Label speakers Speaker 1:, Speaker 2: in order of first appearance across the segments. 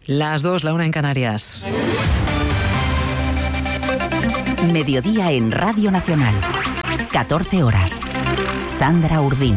Speaker 1: Las 2, la 1 en Canarias.
Speaker 2: Mediodía en Radio Nacional. 14 horas. Sandra Urdín.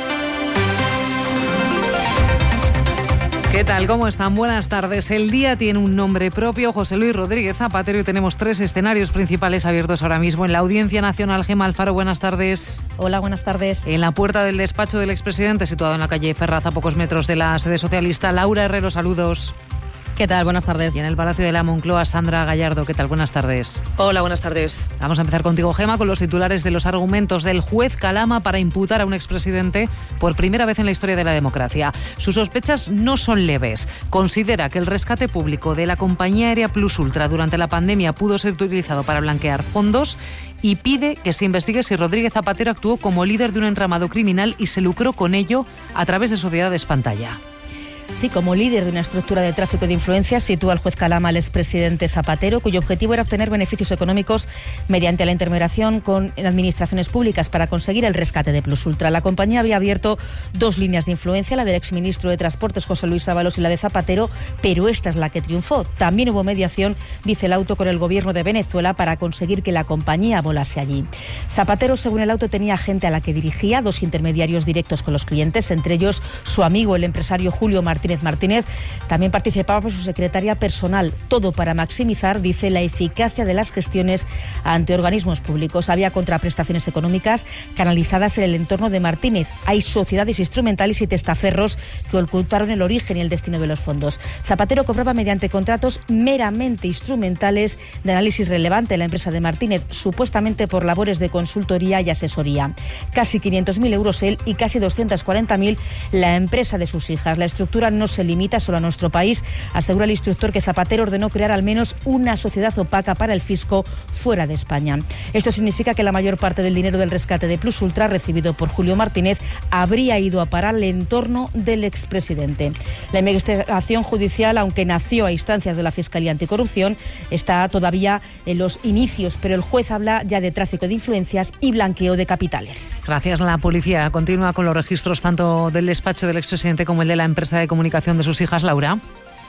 Speaker 1: ¿Qué tal? ¿Cómo están? Buenas tardes. El día tiene un nombre propio, José Luis Rodríguez Zapatero, y tenemos 3 escenarios principales abiertos ahora mismo en la Audiencia Nacional. Gemma Alfaro, buenas tardes.
Speaker 3: Hola, buenas tardes.
Speaker 1: En la puerta del despacho del expresidente, situado en la calle Ferraz, a pocos metros de la sede socialista, Laura Herrero, saludos.
Speaker 3: ¿Qué tal? Buenas tardes.
Speaker 1: Y en el Palacio de la Moncloa, Sandra Gallardo. ¿Qué tal? Buenas tardes.
Speaker 4: Hola, buenas tardes.
Speaker 1: Vamos a empezar contigo, Gemma, con los titulares de los argumentos del juez Calama para imputar a un expresidente por primera vez en la historia de la democracia. Sus sospechas no son leves. Considera que el rescate público de la compañía aérea Plus Ultra durante la pandemia pudo ser utilizado para blanquear fondos y pide que se investigue si Rodríguez Zapatero actuó como líder de un entramado criminal y se lucró con ello a través de sociedades pantalla.
Speaker 3: Sí, como líder de una estructura de tráfico de influencias, sitúa el juez Calama al expresidente Zapatero, cuyo objetivo era obtener beneficios económicos mediante la intermediación con administraciones públicas para conseguir el rescate de Plus Ultra. La compañía había abierto 2 líneas de influencia, la del exministro de Transportes José Luis Ábalos y la de Zapatero, pero esta es la que triunfó. También hubo mediación, dice el auto, con el gobierno de Venezuela para conseguir que la compañía volase allí. Zapatero, según el auto, tenía gente a la que dirigía, 2 intermediarios directos con los clientes, entre ellos su amigo, el empresario Julio Martínez. También participaba su secretaria personal, todo para maximizar, dice, la eficacia de las gestiones ante organismos públicos. Había contraprestaciones económicas canalizadas en el entorno de Martínez. Hay sociedades instrumentales y testaferros que ocultaron el origen y el destino de los fondos. Zapatero cobraba mediante contratos meramente instrumentales de análisis relevante en la empresa de Martínez, supuestamente por labores de consultoría y asesoría. Casi 500.000 euros él y casi 240.000 la empresa de sus hijas. La estructura no se limita solo a nuestro país, asegura el instructor, que Zapatero ordenó crear al menos una sociedad opaca para el fisco fuera de España. Esto significa que la mayor parte del dinero del rescate de Plus Ultra recibido por Julio Martínez habría ido a parar al entorno del expresidente. La investigación judicial, aunque nació a instancias de la Fiscalía Anticorrupción, está todavía en los inicios, pero el juez habla ya de tráfico de influencias y blanqueo de capitales.
Speaker 1: Gracias. La policía continúa con los registros tanto del despacho del expresidente como el de la empresa de comunicación de sus hijas, Laura.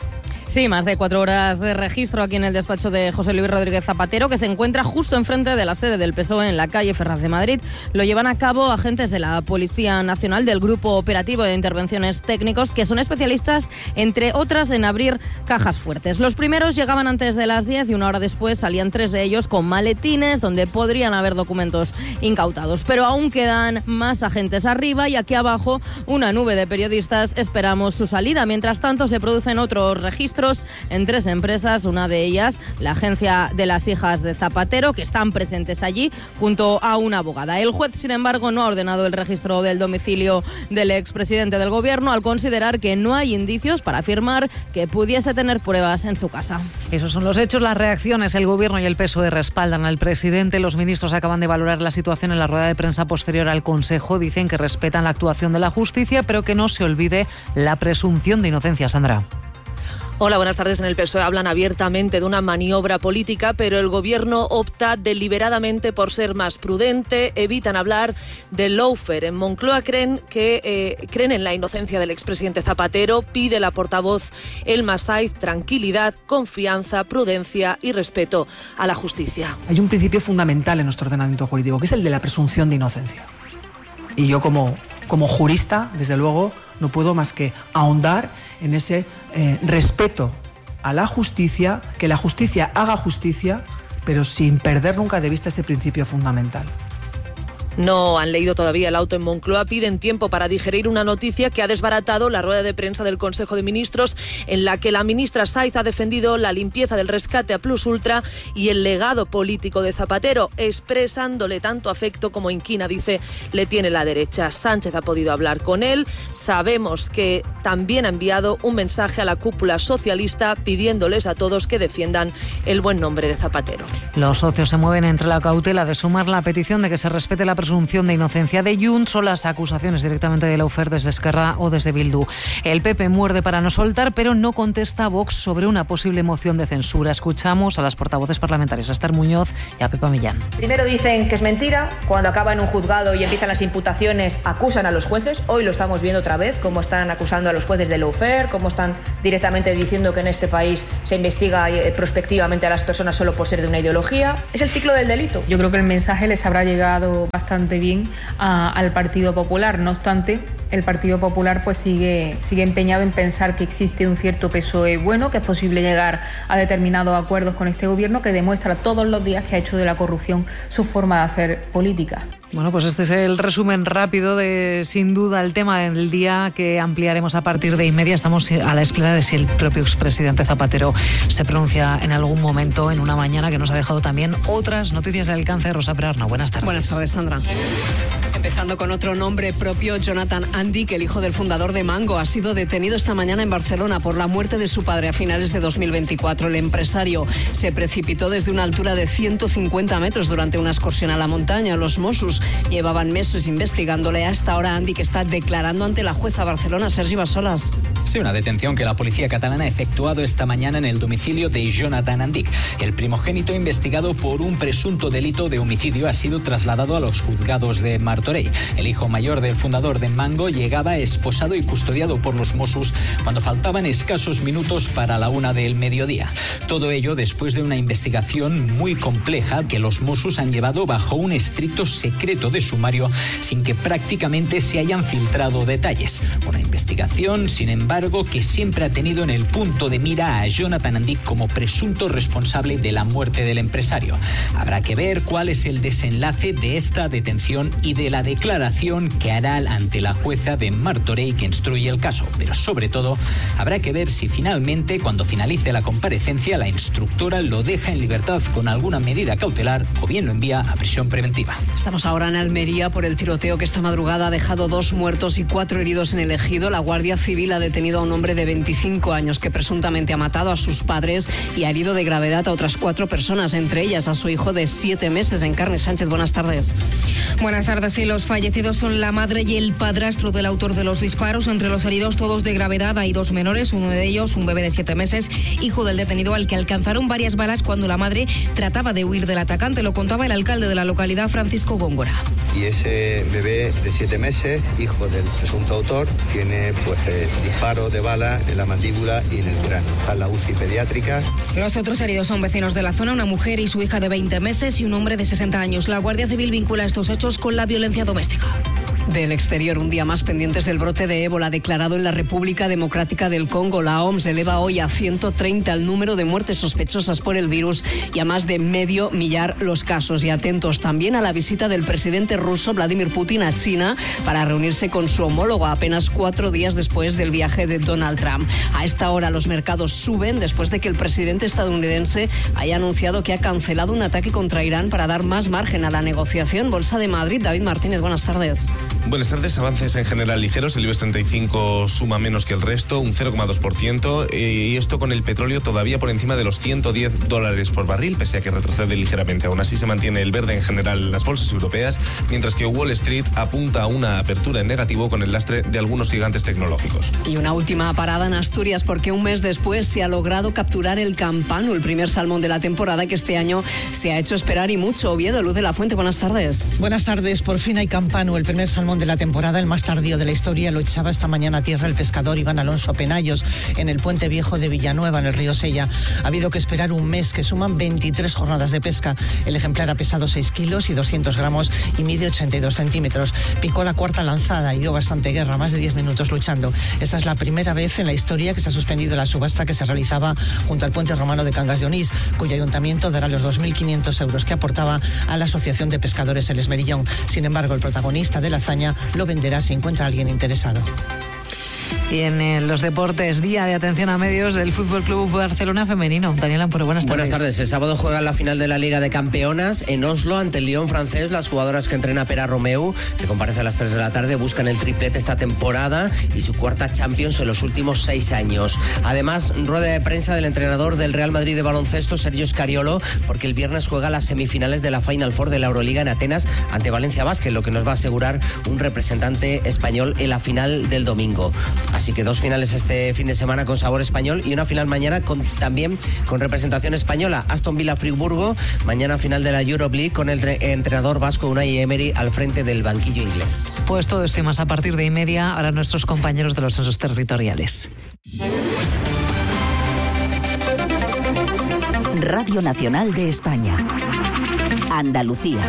Speaker 3: Sí, más de 4 horas de registro aquí en el despacho de José Luis Rodríguez Zapatero, que se encuentra justo enfrente de la sede del PSOE en la calle Ferraz de Madrid. Lo llevan a cabo agentes de la Policía Nacional del Grupo Operativo de Intervenciones Técnicos, que son especialistas, entre otras, en abrir cajas fuertes. Los primeros llegaban antes de las 10 y una hora después salían 3 de ellos con maletines donde podrían haber documentos incautados. Pero aún quedan más agentes arriba y aquí abajo una nube de periodistas esperamos su salida. Mientras tanto, se producen otros registros en 3 empresas, una de ellas la agencia de las hijas de Zapatero, que están presentes allí junto a una abogada. El juez, sin embargo, no ha ordenado el registro del domicilio del expresidente del gobierno, al considerar que no hay indicios para afirmar que pudiese tener pruebas en su casa.
Speaker 1: Esos son los hechos, las reacciones. El gobierno y el PSOE respaldan al presidente. Los ministros acaban de valorar la situación en la rueda de prensa posterior al Consejo. Dicen que respetan la actuación de la justicia, pero que no se olvide la presunción de inocencia. Sandra.
Speaker 4: Hola, buenas tardes. En el PSOE hablan abiertamente de una maniobra política, pero el gobierno opta deliberadamente por ser más prudente, evitan hablar de lawfare. En Moncloa creen en la inocencia del expresidente Zapatero, pide la portavoz Elma Saiz tranquilidad, confianza, prudencia y respeto a la justicia.
Speaker 5: Hay un principio fundamental en nuestro ordenamiento jurídico, que es el de la presunción de inocencia. Y yo como jurista, desde luego, no puedo más que ahondar en ese respeto a la justicia, que la justicia haga justicia, pero sin perder nunca de vista ese principio fundamental.
Speaker 4: No han leído todavía el auto en Moncloa, piden tiempo para digerir una noticia que ha desbaratado la rueda de prensa del Consejo de Ministros, en la que la ministra Saiz ha defendido la limpieza del rescate a Plus Ultra y el legado político de Zapatero, expresándole tanto afecto como inquina, dice, le tiene la derecha. Sánchez ha podido hablar con él. Sabemos que también ha enviado un mensaje a la cúpula socialista pidiéndoles a todos que defiendan el buen nombre de Zapatero.
Speaker 1: Los socios se mueven entre la cautela de sumar la petición de que se respete la presunción presunción de inocencia de Junts o las acusaciones directamente de Lawfare desde Esquerra o desde Bildu. El PP muerde para no soltar, pero no contesta a Vox sobre una posible moción de censura. Escuchamos a las portavoces parlamentarias, a Esther Muñoz y a Pepa Millán.
Speaker 6: Primero dicen que es mentira, cuando acaba en un juzgado y empiezan las imputaciones, acusan a los jueces. Hoy lo estamos viendo otra vez, cómo están acusando a los jueces de Lawfare, cómo están directamente diciendo que en este país se investiga prospectivamente a las personas solo por ser de una ideología. Es el ciclo del delito.
Speaker 7: Yo creo que el mensaje les habrá llegado bastante bien al Partido Popular. No obstante, el Partido Popular pues sigue empeñado en pensar que existe un cierto PSOE bueno, que es posible llegar a determinados acuerdos con este gobierno, que demuestra todos los días que ha hecho de la corrupción su forma de hacer política.
Speaker 1: Bueno, pues este es el resumen rápido de, sin duda, el tema del día, que ampliaremos a partir de inmedia. Estamos a la espera de si el propio expresidente Zapatero se pronuncia en algún momento, en una mañana que nos ha dejado también otras noticias de alcance. Rosa Perarna, buenas tardes.
Speaker 8: Buenas tardes, Sandra. Empezando con otro nombre propio, Jonathan Andic, el hijo del fundador de Mango, ha sido detenido esta mañana en Barcelona por la muerte de su padre a finales de 2024. El empresario se precipitó desde una altura de 150 metros durante una excursión a la montaña. Los Mossos llevaban meses investigándole. Hasta ahora Andic está declarando ante la jueza Barcelona, Sergi Bassolas.
Speaker 9: Sí, una detención que la policía catalana ha efectuado esta mañana en el domicilio de Jonathan Andic. El primogénito, investigado por un presunto delito de homicidio, ha sido trasladado a los juzgados de Martorell. El hijo mayor del fundador de Mango llegaba esposado y custodiado por los Mossos cuando faltaban escasos minutos para la 1 del mediodía. Todo ello después de una investigación muy compleja que los Mossos han llevado bajo un estricto secreto de sumario sin que prácticamente se hayan filtrado detalles. Una investigación, sin embargo, que siempre ha tenido en el punto de mira a Jonathan Andic como presunto responsable de la muerte del empresario. Habrá que ver cuál es el desenlace de esta detención y de la declaración que hará ante la jueza de Martorell que instruye el caso. Pero sobre todo, habrá que ver si finalmente, cuando finalice la comparecencia, la instructora lo deja en libertad con alguna medida cautelar o bien lo envía a prisión preventiva.
Speaker 8: Estamos ahora en Almería por el tiroteo que esta madrugada ha dejado 2 muertos y 4 heridos en el Ejido. La Guardia Civil ha detenido a un hombre de 25 años que presuntamente ha matado a sus padres y ha herido de gravedad a otras 4 personas, entre ellas a su hijo de 7 meses. Encarni Sánchez, buenas tardes.
Speaker 10: Buenas tardes. Sí, los fallecidos son la madre y el padrastro del autor de los disparos. Entre los heridos, todos de gravedad, hay 2 menores, uno de ellos, un bebé de 7 meses, hijo del detenido, al que alcanzaron varias balas cuando la madre trataba de huir del atacante. Lo contaba el alcalde de la localidad, Francisco Góngora.
Speaker 11: Y ese bebé de 7 meses, hijo del presunto autor, tiene disparo de bala en la mandíbula y en el cráneo. Está en la UCI pediátrica.
Speaker 10: Los otros heridos son vecinos de la zona, una mujer y su hija de 20 meses y un hombre de 60 años. La Guardia Civil vincula estos hechos con la violencia doméstica.
Speaker 8: Del exterior, un día más pendientes del brote de ébola declarado en la República Democrática del Congo. La OMS eleva hoy a 130 el número de muertes sospechosas por el virus y a más de 500.000 los casos. Y atentos también a la visita del presidente ruso Vladimir Putin a China para reunirse con su homólogo apenas 4 días después del viaje de Donald Trump. A esta hora los mercados suben después de que el presidente estadounidense haya anunciado que ha cancelado un ataque contra Irán para dar más margen a la negociación. Bolsa de Madrid, David Martínez, buenas tardes.
Speaker 12: Buenas tardes. Avances en general ligeros. El IBEX 35 suma menos que el resto, un 0,2%, y esto con el petróleo todavía por encima de los $110 por barril, pese a que retrocede ligeramente. Aún así se mantiene el verde en general en las bolsas europeas, mientras que Wall Street apunta a una apertura en negativo con el lastre de algunos gigantes tecnológicos.
Speaker 8: Y una última parada en Asturias, porque un mes después se ha logrado capturar el campano, el primer salmón de la temporada, que este año se ha hecho esperar y mucho. Oviedo, Luz de la Fuente, buenas tardes.
Speaker 13: Buenas tardes. Por fin hay campano, el primer salmón de la temporada, el más tardío de la historia. Lo echaba esta mañana a tierra el pescador Iván Alonso Penallos en el puente viejo de Villanueva, en el río Sella. Ha habido que esperar un mes, que suman 23 jornadas de pesca. El ejemplar ha pesado 6 kilos y 200 gramos y mide 82 centímetros. Picó la cuarta lanzada y dio bastante guerra, más de 10 minutos luchando. Esta es la primera vez en la historia que se ha suspendido la subasta que se realizaba junto al puente romano de Cangas de Onís, cuyo ayuntamiento dará los 2.500 euros que aportaba a la Asociación de Pescadores El Esmerillón. Sin embargo, el protagonista de la hazaña lo venderá si encuentra a alguien interesado.
Speaker 1: Y en los deportes, día de atención a medios del Fútbol Club Barcelona femenino. Daniel Amparo, buenas tardes.
Speaker 14: Buenas tardes. El sábado juegan la final de la Liga de Campeonas en Oslo ante el Lyon francés. Las jugadoras que entrena Pera Romeu, que comparece a las 3 de la tarde, buscan el triplete esta temporada y su cuarta Champions en los últimos 6 años. Además, rueda de prensa del entrenador del Real Madrid de baloncesto, Sergio Scariolo, porque el viernes juega las semifinales de la Final Four de la Euroliga en Atenas ante Valencia Basket, lo que nos va a asegurar un representante español en la final del domingo. Así que 2 finales este fin de semana con sabor español y una final mañana también con representación española. Aston Villa Friburgo, mañana final de la Euroleague con el entrenador vasco Unai Emery al frente del banquillo inglés.
Speaker 1: Pues todo esto y más a partir de 1:30, ahora nuestros compañeros de los censos territoriales.
Speaker 2: Radio Nacional de España. Andalucía.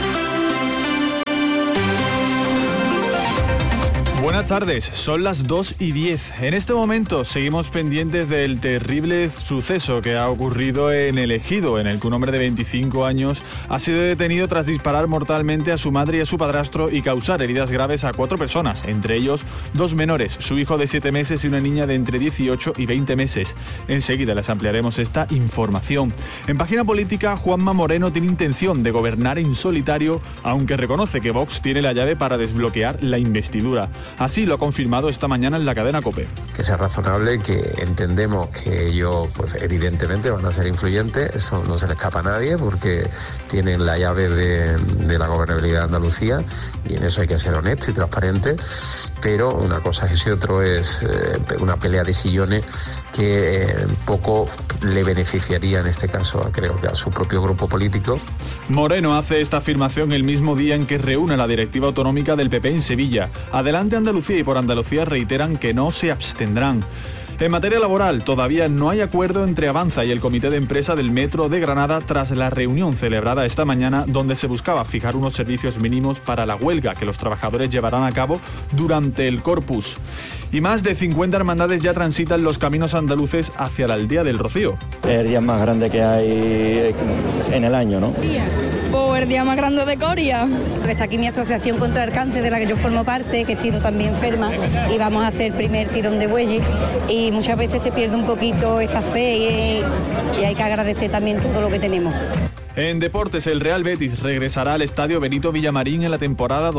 Speaker 15: Buenas tardes, son las 2:10. En este momento seguimos pendientes del terrible suceso que ha ocurrido en El Ejido, en el que un hombre de 25 años ha sido detenido tras disparar mortalmente a su madre y a su padrastro y causar heridas graves a 4 personas, entre ellos 2 menores, su hijo de 7 meses y una niña de entre 18 y 20 meses. Enseguida les ampliaremos esta información. En página política, Juanma Moreno tiene intención de gobernar en solitario, aunque reconoce que Vox tiene la llave para desbloquear la investidura. Así lo ha confirmado esta mañana en la cadena COPE.
Speaker 16: Que sea razonable, que entendemos que ellos, pues evidentemente van a ser influyentes, eso no se le escapa a nadie porque tienen la llave de la gobernabilidad de Andalucía y en eso hay que ser honesto y transparente, pero una cosa es eso y otro es una pelea de sillones que poco le beneficiaría en este caso, creo que a su propio grupo político.
Speaker 15: Moreno hace esta afirmación el mismo día en que reúne la directiva autonómica del PP en Sevilla. Adelante Andalucía y por Andalucía reiteran que no se abstendrán. En materia laboral, todavía no hay acuerdo entre Avanza y el Comité de Empresa del Metro de Granada tras la reunión celebrada esta mañana donde se buscaba fijar unos servicios mínimos para la huelga que los trabajadores llevarán a cabo durante el Corpus. Y más de 50 hermandades ya transitan los caminos andaluces hacia la Aldea del Rocío.
Speaker 17: Es el día más grande que hay en el año, ¿no?
Speaker 18: El día más grande de Coria. Está aquí mi asociación contra el cáncer, de la que yo formo parte, que he sido también enferma, y vamos a hacer el primer tirón de bueyes, y muchas veces se pierde un poquito esa fe y hay que agradecer también todo lo que tenemos.
Speaker 15: En deportes, el Real Betis regresará al estadio Benito Villamarín en la temporada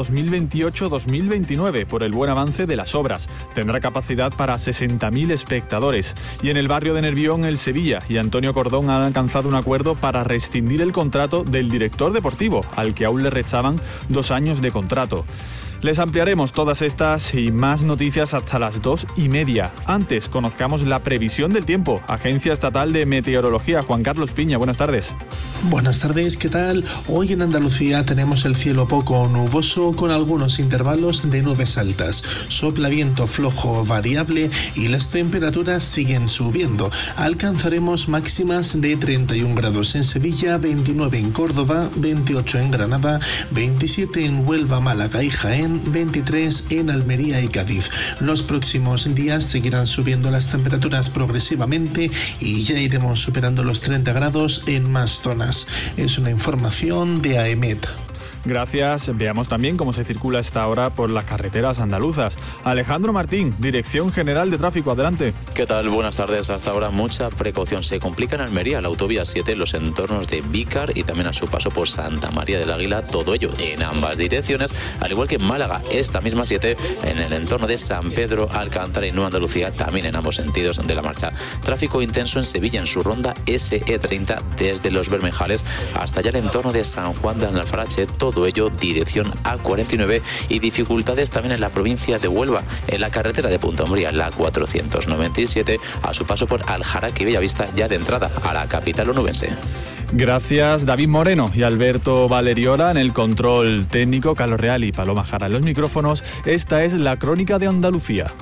Speaker 15: 2028-2029 por el buen avance de las obras. Tendrá capacidad para 60.000 espectadores. Y en el barrio de Nervión, el Sevilla y Antonio Cordón han alcanzado un acuerdo para rescindir el contrato del director deportivo, al que aún le rechaban 2 años de contrato. Les ampliaremos todas estas y más noticias hasta las 2:30. Antes, conozcamos la previsión del tiempo. Agencia Estatal de Meteorología, Juan Carlos Piña, buenas tardes.
Speaker 19: Buenas tardes, ¿qué tal? Hoy en Andalucía tenemos el cielo poco nuboso con algunos intervalos de nubes altas. Sopla viento flojo variable y las temperaturas siguen subiendo. Alcanzaremos máximas de 31 grados en Sevilla, 29 en Córdoba, 28 en Granada, 27 en Huelva, Málaga y Jaén, 23 en Almería y Cádiz. Los próximos días seguirán subiendo las temperaturas progresivamente y ya iremos superando los 30 grados en más zonas. Es una información de AEMET.
Speaker 15: Gracias. Veamos también cómo se circula a esta hora por las carreteras andaluzas. Alejandro Martín, Dirección General de Tráfico, adelante.
Speaker 20: ¿Qué tal? Buenas tardes. Hasta ahora mucha precaución. Se complica en Almería, la autovía 7, los entornos de Vícar y también a su paso por Santa María del Águila, todo ello en ambas direcciones, al igual que en Málaga, esta misma 7, en el entorno de San Pedro, Alcántara y Nueva Andalucía, también en ambos sentidos de la marcha. Tráfico intenso en Sevilla, en su ronda SE30, desde Los Bermejales hasta allá el entorno de San Juan de Alfarache, todo ello dirección A49, y dificultades también en la provincia de Huelva, en la carretera de Punta Umbría, la 497, a su paso por Aljaraque y Bellavista, ya de entrada a la capital onubense.
Speaker 15: Gracias, David Moreno y Alberto Valeriola en el control técnico, Carlos Real y Paloma Jara en los micrófonos. Esta es la Crónica de Andalucía.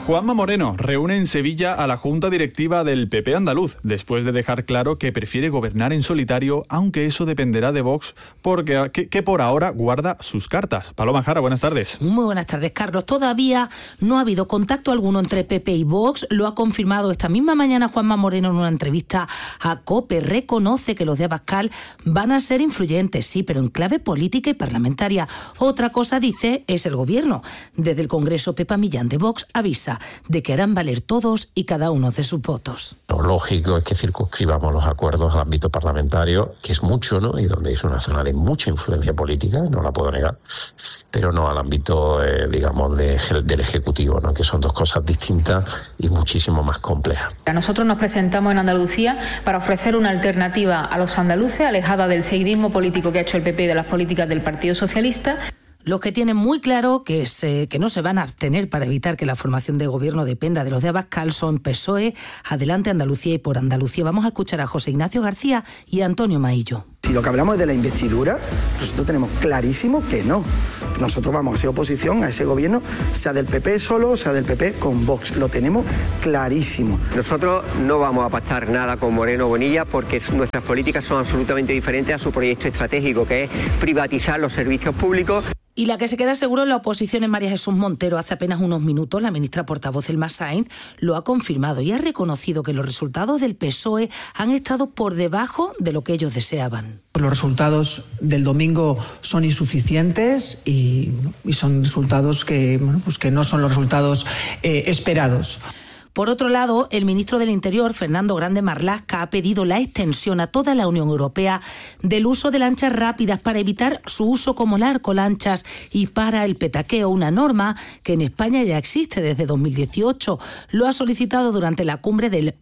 Speaker 15: Juanma Moreno reúne en Sevilla a la Junta Directiva del PP andaluz, después de dejar claro que prefiere gobernar en solitario, aunque eso dependerá de Vox, porque que por ahora guarda sus cartas. Paloma Jara, buenas tardes.
Speaker 21: Muy buenas tardes, Carlos. Todavía no ha habido contacto alguno entre PP y Vox. Lo ha confirmado esta misma mañana Juanma Moreno en una entrevista a COPE. Reconoce que los de Abascal van a ser influyentes, sí, pero en clave política y parlamentaria. Otra cosa, dice, es el gobierno. Desde el Congreso, Pepa Millán de Vox avisa de que harán valer todos y cada uno de sus votos.
Speaker 16: Lo lógico es que circunscribamos los acuerdos al ámbito parlamentario, que es mucho, ¿no? Y donde es una zona de mucha influencia política, no la puedo negar, pero no al ámbito, digamos, del Ejecutivo, ¿no? Que son dos cosas distintas y muchísimo más complejas.
Speaker 7: Nosotros nos presentamos en Andalucía para ofrecer una alternativa a los andaluces, alejada del seguidismo político que ha hecho el PP y de las políticas del Partido Socialista.
Speaker 21: Los que tienen muy claro que no se van a abstener para evitar que la formación de gobierno dependa de los de Abascal son PSOE, Adelante Andalucía y Por Andalucía. Vamos a escuchar a José Ignacio García y a Antonio Maillo.
Speaker 22: Si lo que hablamos es de la investidura, nosotros tenemos clarísimo que no. Nosotros vamos a hacer oposición a ese gobierno, sea del PP solo, sea del PP con Vox. Lo tenemos clarísimo.
Speaker 23: Nosotros no vamos a pactar nada con Moreno Bonilla porque nuestras políticas son absolutamente diferentes a su proyecto estratégico, que es privatizar los servicios públicos.
Speaker 21: Y la que se queda seguro en la oposición es María Jesús Montero. Hace apenas unos minutos la ministra portavoz Elma Sáenz lo ha confirmado y ha reconocido que los resultados del PSOE han estado por debajo de lo que ellos deseaban.
Speaker 5: Los resultados del domingo son insuficientes y son resultados que no son los resultados esperados.
Speaker 21: Por otro lado, el ministro del Interior, Fernando Grande Marlaska, ha pedido la extensión a toda la Unión Europea del uso de lanchas rápidas para evitar su uso como narcolanchas y para el petaqueo, una norma que en España ya existe desde 2018. Lo ha solicitado durante la cumbre del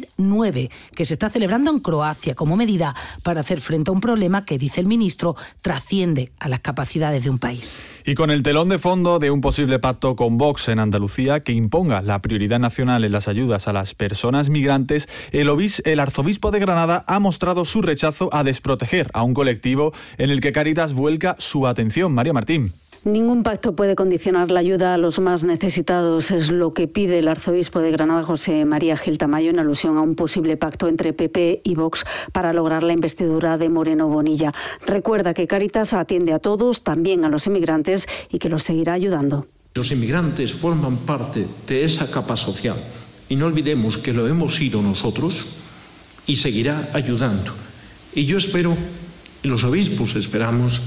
Speaker 21: MED9, que se está celebrando en Croacia como medida para hacer frente a un problema que, dice el ministro, trasciende a las capacidades de un país.
Speaker 15: Y con el telón de fondo de un posible pacto con Vox en Andalucía que imponga la prioridad nacional en las ayudas a las personas migrantes, el arzobispo de Granada ha mostrado su rechazo a desproteger a un colectivo en el que Cáritas vuelca su atención. María Martín.
Speaker 24: Ningún pacto puede condicionar la ayuda a los más necesitados, es lo que pide el arzobispo de Granada, José María Gil Tamayo, en alusión a un posible pacto entre PP y Vox para lograr la investidura de Moreno Bonilla. Recuerda que Cáritas atiende a todos, también a los inmigrantes, y que los seguirá ayudando.
Speaker 25: Los inmigrantes forman parte de esa capa social y no olvidemos que lo hemos sido nosotros y seguirá ayudando. Y yo espero, y los obispos esperamos,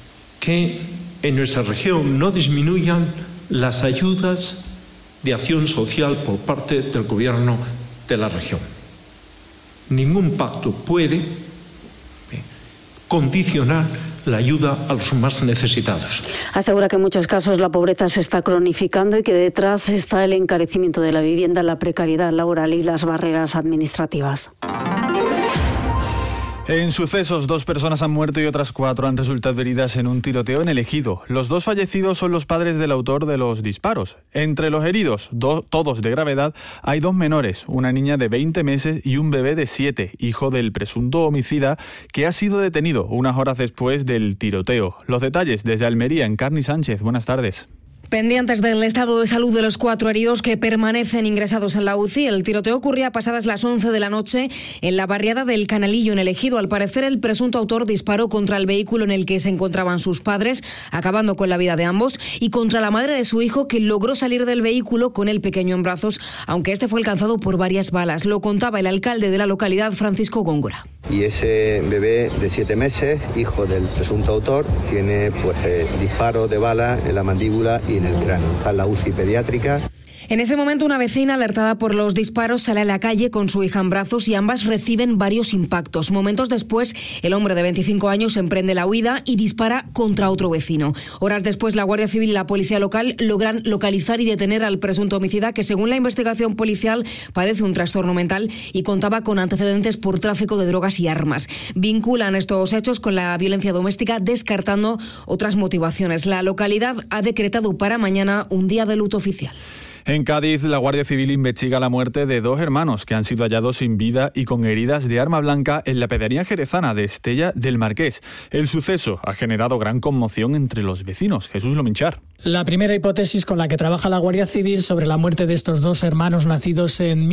Speaker 25: que en nuestra región no disminuyan las ayudas de acción social por parte del gobierno de la región. Ningún pacto puede condicionar la ayuda a los más necesitados.
Speaker 24: Asegura que en muchos casos la pobreza se está cronificando y que detrás está el encarecimiento de la vivienda, la precariedad laboral y las barreras administrativas.
Speaker 15: En sucesos, 2 personas han muerto y otras 4 han resultado heridas en un tiroteo en el Ejido. Los 2 fallecidos son los padres del autor de los disparos. Entre los heridos, todos de gravedad, hay 2 menores, una niña de 20 meses y un bebé de 7, hijo del presunto homicida, que ha sido detenido unas horas después del tiroteo. Los detalles desde Almería, Encarni Sánchez. Buenas tardes.
Speaker 10: Pendientes del estado de salud de los 4 heridos que permanecen ingresados en la UCI. El tiroteo ocurría pasadas las 11 de la noche en la barriada del Canalillo, en el Ejido. Al parecer, el presunto autor disparó contra el vehículo en el que se encontraban sus padres, acabando con la vida de ambos, y contra la madre de su hijo, que logró salir del vehículo con el pequeño en brazos, aunque este fue alcanzado por varias balas. Lo contaba el alcalde de la localidad, Francisco Góngora.
Speaker 11: Y ese bebé de 7 meses, hijo del presunto autor, tiene disparo de bala en la mandíbula y en el cráneo. Está en la UCI pediátrica.
Speaker 10: En ese momento, una vecina, alertada por los disparos, sale a la calle con su hija en brazos y ambas reciben varios impactos. Momentos después, el hombre de 25 años emprende la huida y dispara contra otro vecino. Horas después, la Guardia Civil y la policía local logran localizar y detener al presunto homicida, que según la investigación policial padece un trastorno mental y contaba con antecedentes por tráfico de drogas y armas. Vinculan estos hechos con la violencia doméstica, descartando otras motivaciones. La localidad ha decretado para mañana un día de luto oficial.
Speaker 15: En Cádiz, la Guardia Civil investiga la muerte de 2 hermanos que han sido hallados sin vida y con heridas de arma blanca en la pedanía jerezana de Estella del Marqués. El suceso ha generado gran conmoción entre los vecinos. Jesús Lominchar.
Speaker 3: La primera hipótesis con la que trabaja la Guardia Civil sobre la muerte de estos dos hermanos nacidos en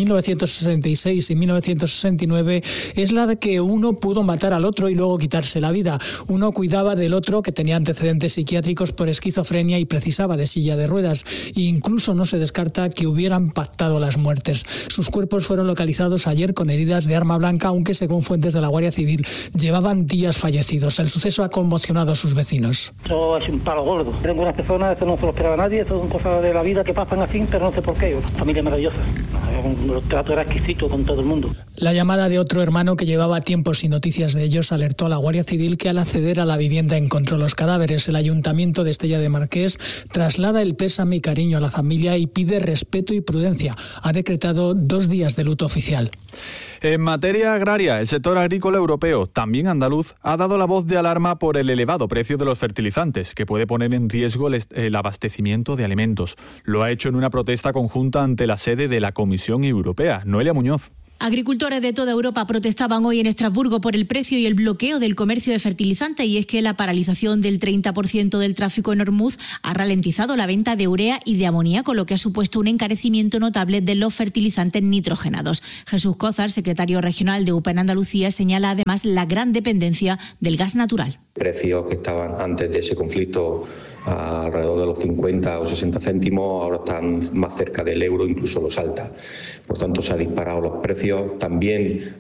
Speaker 3: 1966 y 1969 es la de que uno pudo matar al otro y luego quitarse la vida. Uno cuidaba del otro, que tenía antecedentes psiquiátricos por esquizofrenia y precisaba de silla de ruedas. E incluso no se descarta que hubieran pactado las muertes. Sus cuerpos fueron localizados ayer con heridas de arma blanca, aunque según fuentes de la Guardia Civil llevaban días fallecidos. El suceso ha conmocionado a sus vecinos.
Speaker 4: Eso es un palo gordo. Tengo unas personas, esto no se lo esperaba nadie, esto son cosas de la vida que pasan así, pero no sé por qué. Una familia maravillosa. El trato era exquisito con todo el mundo.
Speaker 3: La llamada de otro hermano que llevaba tiempo sin noticias de ellos alertó a la Guardia Civil, que al acceder a la vivienda encontró los cadáveres. El Ayuntamiento de Estella de Marqués traslada el pésame y cariño a la familia y pide respeto y prudencia. Ha decretado 2 días de luto oficial.
Speaker 15: En materia agraria, el sector agrícola europeo, también andaluz, ha dado la voz de alarma por el elevado precio de los fertilizantes, que puede poner en riesgo el abastecimiento de alimentos. Lo ha hecho en una protesta conjunta ante la sede de la Comisión Europea. Noelia Muñoz.
Speaker 6: Agricultores de toda Europa protestaban hoy en Estrasburgo por el precio y el bloqueo del comercio de fertilizantes, y es que la paralización del 30% del tráfico en Ormuz ha ralentizado la venta de urea y de amoníaco, lo que ha supuesto un encarecimiento notable de los fertilizantes nitrogenados. Jesús Cózar, secretario regional de UPA en Andalucía, señala además la gran dependencia del gas natural.
Speaker 9: Precios que estaban antes de ese conflicto alrededor de los 50 o 60 céntimos, ahora están más cerca del euro, incluso los alta. Por tanto, se han disparado los precios. También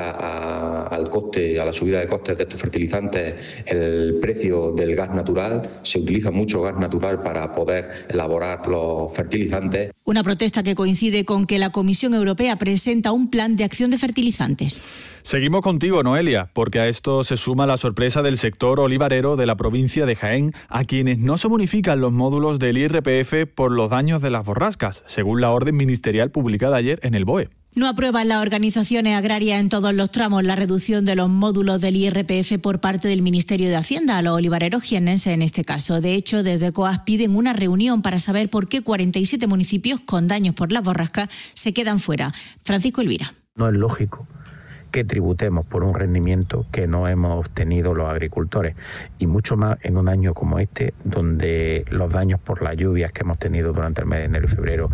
Speaker 9: afecta al coste, a la subida de costes de estos fertilizantes, el precio del gas natural. Se utiliza mucho gas natural para poder elaborar los fertilizantes.
Speaker 6: Una protesta que coincide con que la Comisión Europea presenta un plan de acción de fertilizantes.
Speaker 15: Seguimos contigo, Noelia, porque a esto se suma la sorpresa del sector olivarero de la provincia de Jaén, a quienes no se bonifican los módulos del IRPF por los daños de las borrascas, según la orden ministerial publicada ayer en el BOE.
Speaker 6: No aprueban las organizaciones agrarias en todos los tramos la reducción de los módulos del IRPF por parte del Ministerio de Hacienda a los olivareros jiennenses en este caso. De hecho, desde COAS piden una reunión para saber por qué 47 municipios con daños por las borrascas se quedan fuera. Francisco Elvira.
Speaker 12: No es lógico que tributemos por un rendimiento que no hemos obtenido los agricultores, y mucho más en un año como este, donde los daños por las lluvias que hemos tenido durante el mes de enero y febrero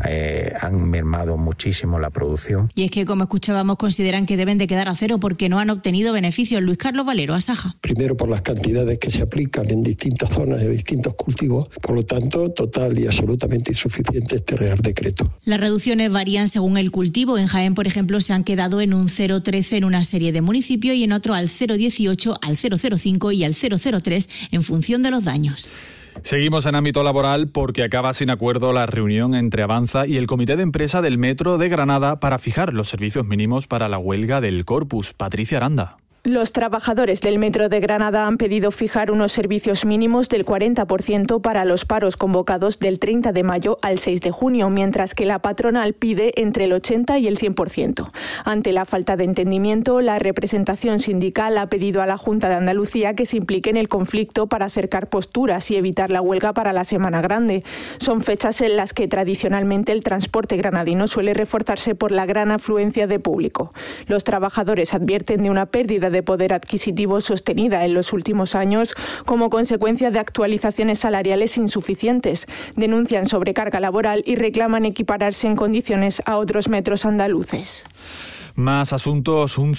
Speaker 12: han mermado muchísimo la producción.
Speaker 6: Y es que, como escuchábamos, consideran que deben de quedar a cero porque no han obtenido beneficios. Luis Carlos Valero, Asaja.
Speaker 26: Primero, por las cantidades que se aplican en distintas zonas y distintos cultivos, por lo tanto, total y absolutamente insuficiente este Real Decreto.
Speaker 6: Las reducciones varían según el cultivo. En Jaén, por ejemplo, se han quedado en un 0,13 en una serie de municipios y en otro al 0,18, al 0,05 y al 0,03 en función de los daños.
Speaker 15: Seguimos en ámbito laboral porque acaba sin acuerdo la reunión entre Avanza y el Comité de Empresa del Metro de Granada para fijar los servicios mínimos para la huelga del Corpus. Patricia Aranda.
Speaker 27: Los trabajadores del Metro de Granada han pedido fijar unos servicios mínimos del 40% para los paros convocados del 30 de mayo al 6 de junio, mientras que la patronal pide entre el 80 y el 100%. Ante la falta de entendimiento, la representación sindical ha pedido a la Junta de Andalucía que se implique en el conflicto para acercar posturas y evitar la huelga para la Semana Grande. Son fechas en las que tradicionalmente el transporte granadino suele reforzarse por la gran afluencia de público. Los trabajadores advierten de una pérdida de poder adquisitivo sostenida en los últimos años como consecuencia de actualizaciones salariales insuficientes. Denuncian sobrecarga laboral y reclaman equipararse en condiciones a otros metros andaluces.
Speaker 15: Más asuntos. Un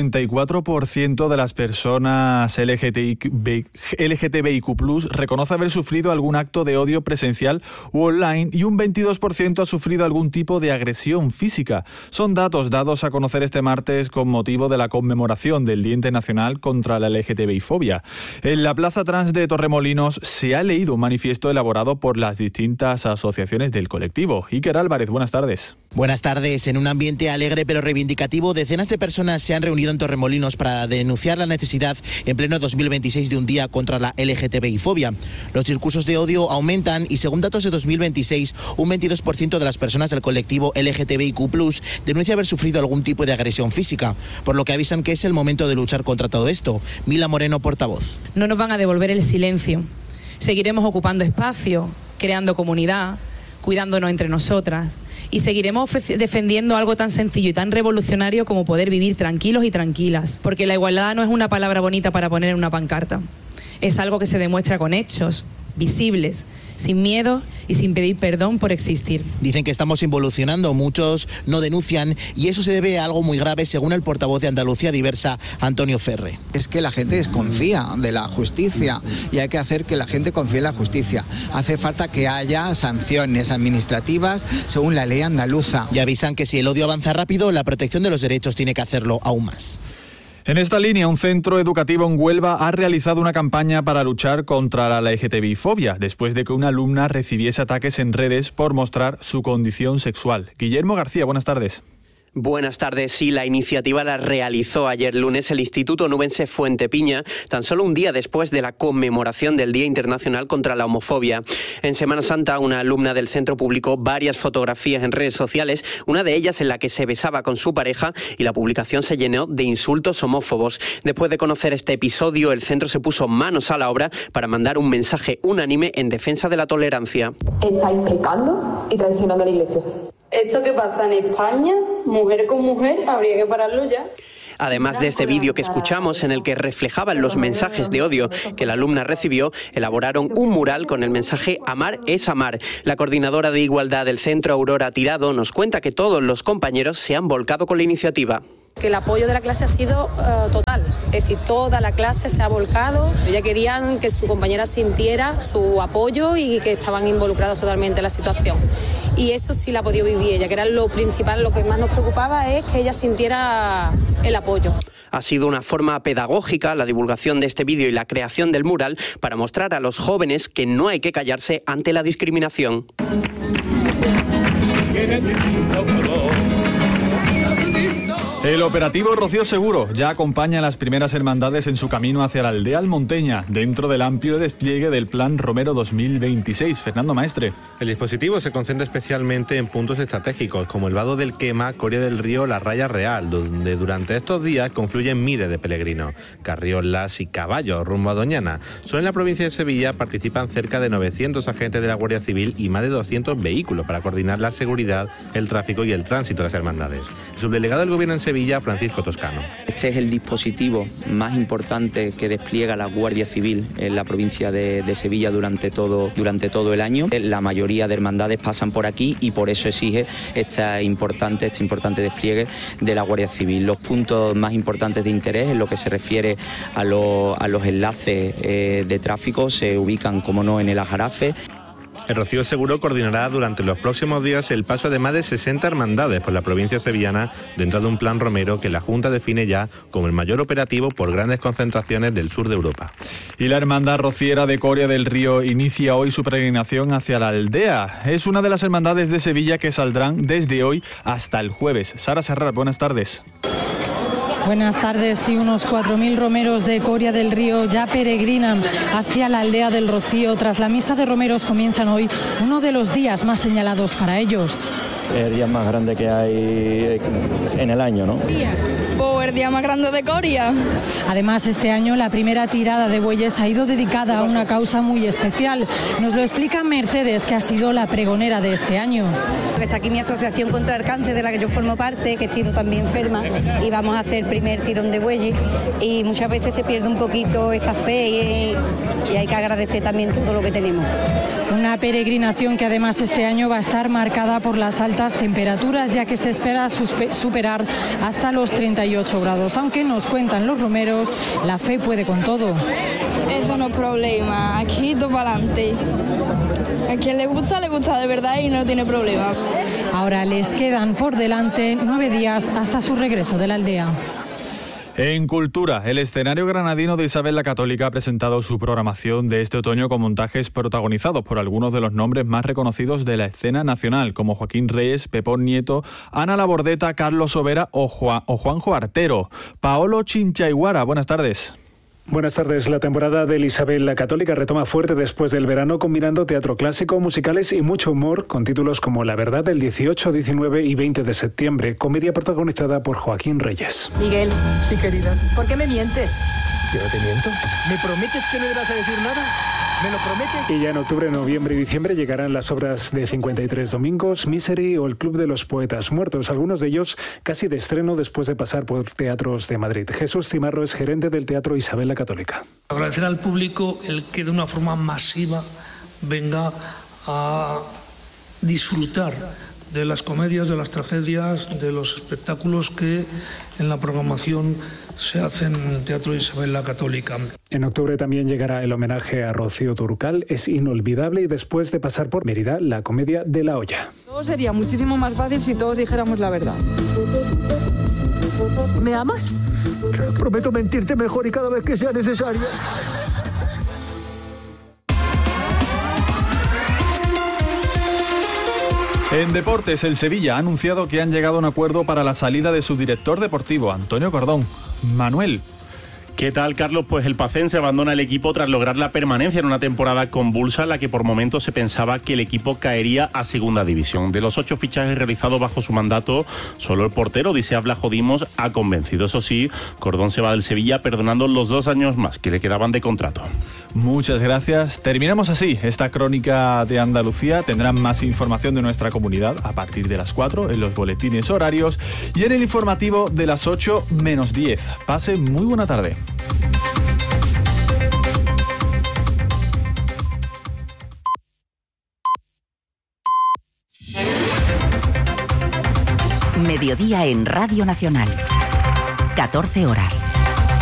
Speaker 15: 54% de las personas LGTBIQ+ reconoce haber sufrido algún acto de odio presencial u online, y un 22% ha sufrido algún tipo de agresión física. Son datos dados a conocer este martes con motivo de la conmemoración del Día Internacional contra la LGTBI-fobia. En la Plaza Trans de Torremolinos se ha leído un manifiesto elaborado por las distintas asociaciones del colectivo. Iker Álvarez, buenas tardes.
Speaker 28: Buenas tardes. En un ambiente alegre pero reivindicativo, decenas de personas se han reunido en Torremolinos para denunciar la necesidad en pleno 2026 de un día contra la LGTBI-fobia. Los discursos de odio aumentan y, según datos de 2026, un 22% de las personas del colectivo LGTBIQ+ denuncia haber sufrido algún tipo de agresión física, por lo que avisan que es el momento de luchar contra todo esto. Mila Moreno, portavoz.
Speaker 29: No nos van a devolver el silencio. Seguiremos ocupando espacio, creando comunidad, cuidándonos entre nosotras, y seguiremos defendiendo algo tan sencillo y tan revolucionario como poder vivir tranquilos y tranquilas, porque la igualdad no es una palabra bonita para poner en una pancarta, es algo que se demuestra con hechos, visibles, sin miedo y sin pedir perdón por existir.
Speaker 28: Dicen que estamos involucionando, muchos no denuncian y eso se debe a algo muy grave, según el portavoz de Andalucía Diversa, Antonio Ferre.
Speaker 1: Es que la gente desconfía de la justicia y hay que hacer que la gente confíe en la justicia. Hace falta que haya sanciones administrativas según la ley andaluza.
Speaker 28: Y avisan que si el odio avanza rápido, la protección de los derechos tiene que hacerlo aún más.
Speaker 15: En esta línea, un centro educativo en Huelva ha realizado una campaña para luchar contra la LGTBI-fobia, después de que una alumna recibiese ataques en redes por mostrar su condición sexual. Guillermo García, buenas tardes.
Speaker 2: Buenas tardes. Sí, la iniciativa la realizó ayer lunes el Instituto Nubense Fuentepiña, tan solo un día después de la conmemoración del Día Internacional contra la Homofobia. En Semana Santa, una alumna del centro publicó varias fotografías en redes sociales, una de ellas en la que se besaba con su pareja, y la publicación se llenó de insultos homófobos. Después de conocer este episodio, el centro se puso manos a la obra para mandar un mensaje unánime en defensa de la tolerancia.
Speaker 8: Estáis pecando y traicionando a la Iglesia. Esto que pasa en España, mujer con mujer, habría que pararlo ya.
Speaker 2: Además de este vídeo que escuchamos, en el que reflejaban los mensajes de odio que la alumna recibió, elaboraron un mural con el mensaje "Amar es amar". La coordinadora de igualdad del centro, Aurora Tirado, nos cuenta que todos los compañeros se han volcado con la iniciativa.
Speaker 13: Que el apoyo de la clase ha sido total, es decir, toda la clase se ha volcado. Ella querían que su compañera sintiera su apoyo y que estaban involucrados totalmente en la situación. Y eso sí la ha podido vivir ella, que era lo principal, lo que más nos preocupaba es que ella sintiera el apoyo.
Speaker 2: Ha sido una forma pedagógica la divulgación de este vídeo y la creación del mural para mostrar a los jóvenes que no hay que callarse ante la discriminación.
Speaker 15: El operativo Rocío Seguro ya acompaña a las primeras hermandades en su camino hacia la aldea almonteña, dentro del amplio despliegue del Plan Romero 2026. Fernando Maestre.
Speaker 14: El dispositivo se concentra especialmente en puntos estratégicos, como el Vado del Quema, Coria del Río, La Raya Real, donde durante estos días confluyen miles de peregrinos. Carriolas y caballos rumbo a Doñana. Solo en la provincia de Sevilla participan cerca de 900 agentes de la Guardia Civil y más de 200 vehículos para coordinar la seguridad, el tráfico y el tránsito de las hermandades. El subdelegado del Gobierno en Sevilla, Francisco Toscano.
Speaker 17: Este es el dispositivo más importante que despliega la Guardia Civil en la provincia de Sevilla durante todo el año. La mayoría de hermandades pasan por aquí y por eso exige este importante despliegue de la Guardia Civil. Los puntos más importantes de interés en lo que se refiere a los enlaces de tráfico se ubican, como no, en el Aljarafe.
Speaker 14: El Rocío Seguro coordinará durante los próximos días el paso de más de 60 hermandades por la provincia sevillana dentro de un plan Romero que la Junta define ya como el mayor operativo por grandes concentraciones del sur de Europa.
Speaker 15: Y la hermandad rociera de Coria del Río inicia hoy su peregrinación hacia la aldea. Es una de las hermandades de Sevilla que saldrán desde hoy hasta el jueves. Sara Serrat, buenas tardes.
Speaker 18: Buenas tardes. Y unos 4.000 romeros de Coria del Río ya peregrinan hacia la aldea del Rocío. Tras la misa de romeros comienzan hoy uno de los días más señalados para ellos.
Speaker 19: El día más grande que hay en el año, ¿no?
Speaker 20: El día más grande de Coria.
Speaker 18: Además, este año la primera tirada de bueyes ha ido dedicada a una causa muy especial. Nos lo explica Mercedes, que ha sido la pregonera de este año.
Speaker 30: Está aquí mi asociación contra el cáncer, de la que yo formo parte, que he sido también enferma, y vamos a hacer el primer tirón de bueyes, y muchas veces se pierde un poquito esa fe y hay que agradecer también todo lo que tenemos.
Speaker 18: Una peregrinación que además este año va a estar marcada por las altas temperaturas, ya que se espera superar hasta los 38 grados. Aunque nos cuentan los romeros, la fe puede con todo.
Speaker 20: Eso no es problema, aquí todo para adelante. A quien le gusta de verdad y no tiene problema.
Speaker 18: Ahora les quedan por delante 9 días hasta su regreso de la aldea.
Speaker 15: En Cultura, el escenario granadino de Isabel la Católica ha presentado su programación de este otoño con montajes protagonizados por algunos de los nombres más reconocidos de la escena nacional, como Joaquín Reyes, Pepón Nieto, Ana Labordeta, Carlos Sobera o Juanjo Artero. Paolo Chinchaiguara, buenas tardes.
Speaker 31: Buenas tardes. La temporada de Isabel la Católica retoma fuerte después del verano, combinando teatro clásico, musicales y mucho humor, con títulos como La Verdad del 18, 19 y 20 de septiembre, comedia protagonizada por Joaquín Reyes.
Speaker 32: Miguel.
Speaker 31: Sí, querida.
Speaker 32: ¿Por qué me mientes?
Speaker 31: Yo no te miento.
Speaker 32: ¿Me prometes que no le vas a decir nada?
Speaker 4: ¿Me lo prometes?
Speaker 31: Y ya en octubre, noviembre y diciembre llegarán las obras de 53 domingos, Misery o El Club de los Poetas Muertos, algunos de ellos casi de estreno después de pasar por teatros de Madrid. Jesús Cimarro es gerente del Teatro Isabel la Católica.
Speaker 5: Agradecer al público el que de una forma masiva venga a disfrutar de las comedias, de las tragedias, de los espectáculos que en la programación se hacen en el Teatro Isabel la Católica.
Speaker 31: En octubre también llegará el homenaje a Rocío Dúrcal. Es inolvidable y después de pasar por Mérida, la comedia de La Olla.
Speaker 7: Todo sería muchísimo más fácil si todos dijéramos la verdad.
Speaker 4: ¿Me amas? Prometo mentirte mejor y cada vez que sea necesario.
Speaker 15: En deportes, el Sevilla ha anunciado que han llegado a un acuerdo para la salida de su director deportivo, Antonio Cordón. Manuel.
Speaker 10: ¿Qué tal, Carlos? Pues el pacense abandona el equipo tras lograr la permanencia en una temporada convulsa en la que por momentos se pensaba que el equipo caería a segunda división. De los 8 fichajes realizados bajo su mandato, solo el portero Odisea Vlachodimos ha convencido. Eso sí, Cordón se va del Sevilla perdonando los 2 años más que le quedaban de contrato.
Speaker 15: Muchas gracias. Terminamos así esta crónica de Andalucía. Tendrán más información de nuestra comunidad a partir de las 4 en los boletines horarios y en el informativo de las 8 menos 10. Pase muy buena tarde.
Speaker 11: Mediodía en Radio Nacional. 14 horas.